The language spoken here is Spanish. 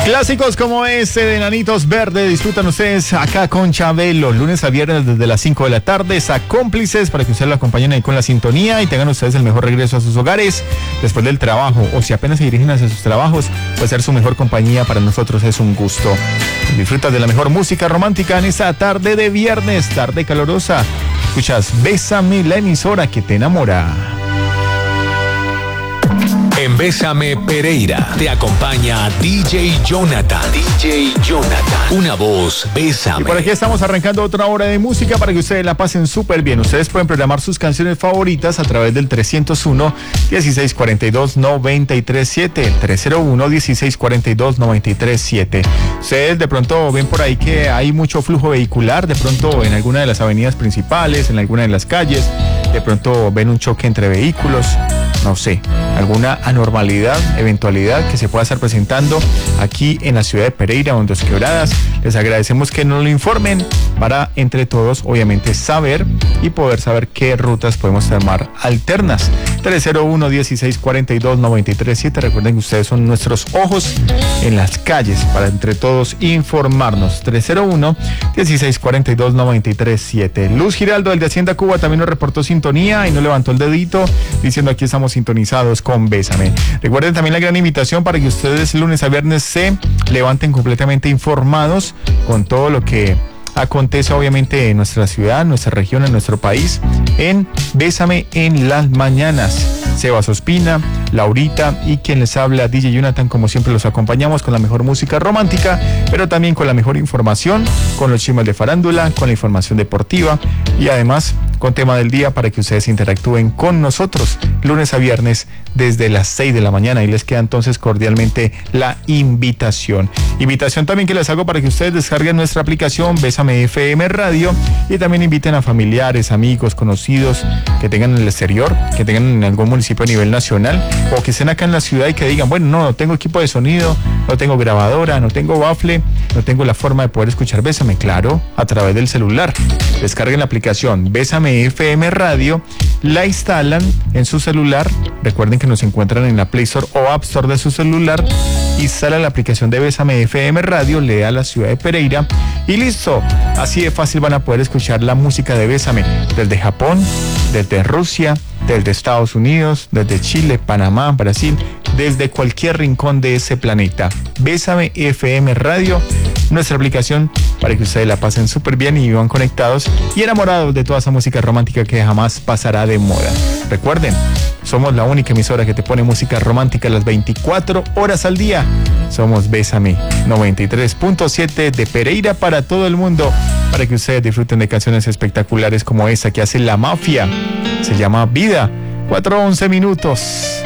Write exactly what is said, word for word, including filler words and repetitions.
Clásicos como este de Enanitos Verdes disfrutan ustedes acá con Chabelo, lunes a viernes desde las cinco de la tarde, a cómplices para que ustedes lo acompañen ahí con la sintonía y tengan ustedes el mejor regreso a sus hogares después del trabajo, o si apenas se dirigen hacia sus trabajos, pues ser su mejor compañía para nosotros es un gusto. Disfrutas de la mejor música romántica en esta tarde de viernes, tarde calorosa. Escuchas Bésame, la emisora que te enamora. En Bésame Pereira te acompaña D J Jonathan. D J Jonathan. Una voz, Bésame. Y por aquí estamos arrancando otra hora de música para que ustedes la pasen súper bien. Ustedes pueden programar sus canciones favoritas a través del trescientos uno, dieciséis cuarenta y dos, noventa y tres siete. trescientos uno, dieciséis cuarenta y dos, noventa y tres siete. Ustedes de pronto ven por ahí que hay mucho flujo vehicular, de pronto en alguna de las avenidas principales, en alguna de las calles, de pronto ven un choque entre vehículos. No sé, alguna anormalidad, eventualidad que se pueda estar presentando aquí en la ciudad de Pereira o en Dos Quebradas. Les agradecemos que nos lo informen para entre todos, obviamente, saber y poder saber qué rutas podemos tomar alternas. trescientos uno, dieciséis cuarenta y dos, noventa y tres siete. Recuerden que ustedes son nuestros ojos en las calles para entre todos informarnos. trescientos uno, dieciséis cuarenta y dos, noventa y tres siete. Luz Giraldo, el de Hacienda Cuba, también nos reportó sintonía y nos levantó el dedito diciendo aquí estamos sintonizados con Bésame. Recuerden también la gran invitación para que ustedes lunes a viernes se levanten completamente informados con todo lo que acontece obviamente en nuestra ciudad, en nuestra región, en nuestro país, en Bésame en las mañanas. Sebas Ospina, Laurita y quien les habla, D J Jonathan, como siempre los acompañamos con la mejor música romántica, pero también con la mejor información, con los chismes de farándula, con la información deportiva y además con tema del día para que ustedes interactúen con nosotros lunes a viernes desde las seis de la mañana y les queda entonces cordialmente la invitación. Invitación también que les hago para que ustedes descarguen nuestra aplicación Bésame F M Radio y también inviten a familiares, amigos, conocidos que tengan en el exterior, que tengan en algún municipio a nivel nacional o que estén acá en la ciudad y que digan, bueno, no, no tengo equipo de sonido, no tengo grabadora, no tengo bafle, no tengo la forma de poder escuchar Bésame. Claro, a través del celular. Descarguen la aplicación Bésame F M Radio, la instalan en su celular. Recuerden que nos encuentran en la Play Store o App Store de su celular. Instalan la aplicación de Bésame F M Radio, le da la ciudad de Pereira y listo. Así de fácil van a poder escuchar la música de Bésame desde Japón, desde Rusia, desde Estados Unidos, desde Chile, Panamá, Brasil, desde cualquier rincón de ese planeta. Bésame F M Radio, nuestra aplicación para que ustedes la pasen súper bien y vivan conectados y enamorados de toda esa música romántica que jamás pasará de moda. Recuerden, somos la única emisora que te pone música romántica las veinticuatro horas al día. Somos Bésame noventa y tres punto siete de Pereira para todo el mundo, para que ustedes disfruten de canciones espectaculares como esa que hace La Mafia. Se llama Vida. cuatro once minutos.